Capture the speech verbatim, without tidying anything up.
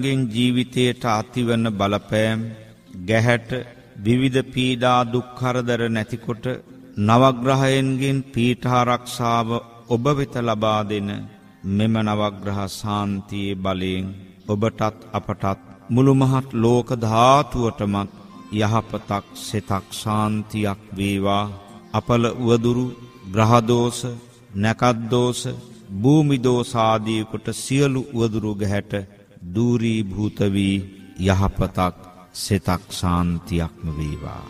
ගෙන් ජීවිතයට ඇතිවන බලපෑම් ගැහැට විවිධ පීඩා දුක් කරදර නැතිකොට නවග්‍රහයන්ගෙන් පීඨාරක්ෂාව ඔබ වෙත ලබා දෙන මෙම නවග්‍රහ ශාන්තියේ බලයෙන් ඔබටත් අපටත් මුළු මහත් ලෝක ධාතුවටමත් යහපතක් සිතක් ශාන්තියක් වේවා. අපල උවදුරු ග්‍රහ දෝෂ නැකත් දෝෂ භූමි දෝෂ ආදී කොට සියලු උවදුරු ගැහැට දූරී භූත වී යහපතක් සිතක් ශාන්තියක්ම වේවා.